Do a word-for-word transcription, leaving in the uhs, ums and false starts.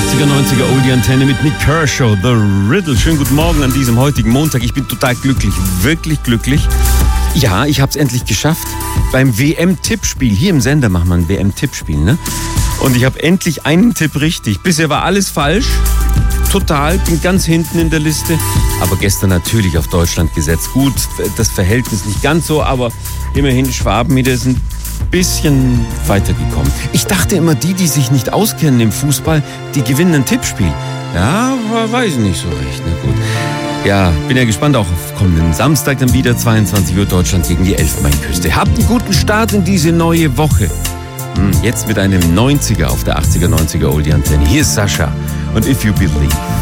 achtziger, neunziger Oldie-Antenne mit Nick Kershaw, The Riddle. Schönen guten Morgen an diesem heutigen Montag. Ich bin total glücklich, wirklich glücklich. Ja, ich habe es endlich geschafft. Beim W M-Tippspiel, hier im Sender machen wir ein W M-Tippspiel, ne? Und ich habe endlich einen Tipp richtig. Bisher war alles falsch. Total, bin ganz hinten in der Liste. Aber gestern natürlich auf Deutschland gesetzt. Gut, das Verhältnis nicht ganz so, aber immerhin Schwaben wieder sind ein bisschen weitergekommen. Ich dachte immer, die, die sich nicht auskennen im Fußball, die gewinnen ein Tippspiel. Ja, weiß ich nicht so recht. Na gut. Ja, bin ja gespannt, auch auf kommenden Samstag dann wieder, zweiundzwanzig Uhr, Deutschland gegen die Elfenbeinküste. Habt einen guten Start in diese neue Woche. Hm, jetzt mit einem neunziger auf der achtziger, neunziger Oldie-Antenne. Hier ist Sascha und If You Believe.